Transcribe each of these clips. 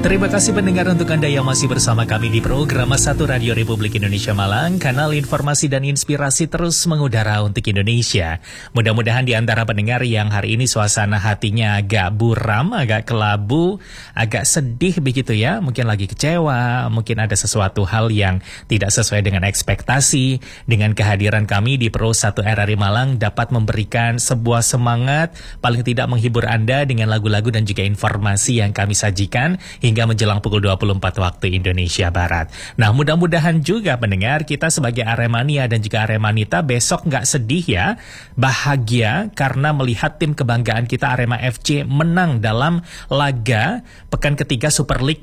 Terima kasih pendengar untuk Anda yang masih bersama kami di program Satu Radio Republik Indonesia Malang, kanal informasi dan inspirasi terus mengudara untuk Indonesia. Mudah-mudahan di antara pendengar yang hari ini suasana hatinya agak buram, agak kelabu, agak sedih begitu ya, mungkin lagi kecewa, mungkin ada sesuatu hal yang tidak sesuai dengan ekspektasi. Dengan kehadiran kami di Pro 1 RRI Malang dapat memberikan sebuah semangat, paling tidak menghibur Anda dengan lagu-lagu dan juga informasi yang kami sajikan hingga menjelang pukul 24 waktu Indonesia Barat. Nah, mudah-mudahan juga pendengar kita sebagai Aremania dan juga Aremanita besok nggak sedih ya, bahagia karena melihat tim kebanggaan kita Arema FC menang dalam laga pekan ketiga Super League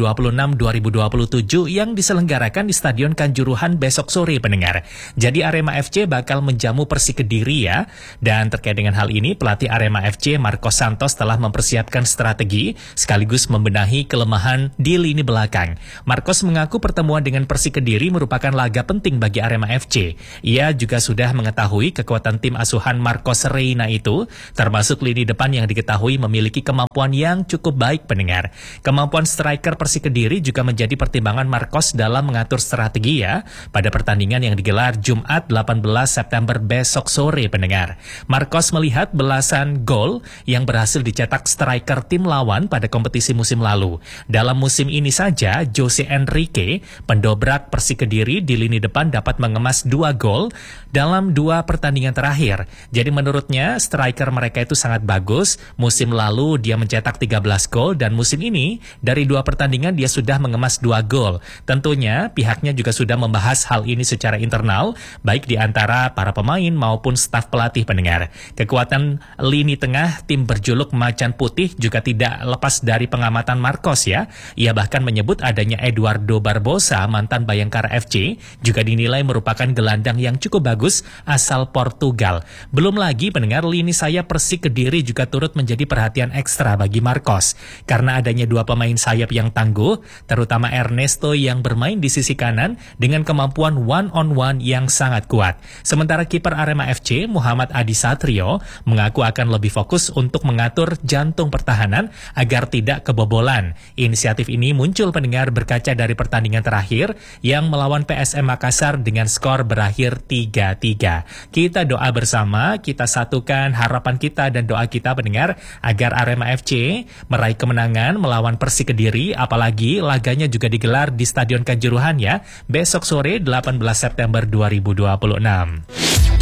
2026-2027 yang diselenggarakan di Stadion Kanjuruhan besok sore pendengar. Jadi Arema FC bakal menjamu Persik Kediri ya, dan terkait dengan hal ini pelatih Arema FC Marcos Santos telah mempersiapkan strategi sekaligus membenahi kelemahan di lini belakang. Marcos mengaku pertemuan dengan Persik Kediri merupakan laga penting bagi Arema FC. Ia juga sudah mengetahui kekuatan tim asuhan Marcos Reina itu, termasuk lini depan yang diketahui memiliki kemampuan yang cukup baik pendengar. Kemampuan striker Persik Kediri juga menjadi pertimbangan Marcos dalam mengatur strategi ya, pada pertandingan yang digelar Jumat 18 September besok sore pendengar. Marcos melihat belasan gol yang berhasil dicetak striker tim lawan pada kompetisi musim lalu. Dalam musim ini saja, Jose Enrique, pendobrak Persik Kediri di lini depan dapat mengemas 2 gol dalam 2 pertandingan terakhir. Jadi menurutnya striker mereka itu sangat bagus. Musim lalu dia mencetak 13 gol dan musim ini dari 2 pertandingan dia sudah mengemas 2 gol. Tentunya pihaknya juga sudah membahas hal ini secara internal, baik di antara para pemain maupun staf pelatih pendengar. Kekuatan lini tengah tim berjuluk Macan Putih juga tidak lepas dari pengamatan Marcos ya. Ia bahkan menyebut adanya Eduardo Barbosa, mantan Bayangkara FC, juga dinilai merupakan gelandang yang cukup bagus asal Portugal. Belum lagi pendengar, lini sayap Persik Kediri juga turut menjadi perhatian ekstra bagi Marcos. Karena adanya 2 pemain sayap yang tangguh, terutama Ernesto yang bermain di sisi kanan dengan kemampuan one-on-one yang sangat kuat. Sementara kiper Arema FC, Muhammad Adi Satrio, mengaku akan lebih fokus untuk mengatur jantung pertahanan agar tidak kebobolan. Inisiatif ini muncul pendengar berkaca dari pertandingan terakhir yang melawan PSM Makassar dengan skor berakhir 3-3. Kita doa bersama, kita satukan harapan kita dan doa kita pendengar agar Arema FC meraih kemenangan melawan Persik Kediri, apalagi laganya juga digelar di Stadion Kanjuruhan ya, besok sore 18 September 2026.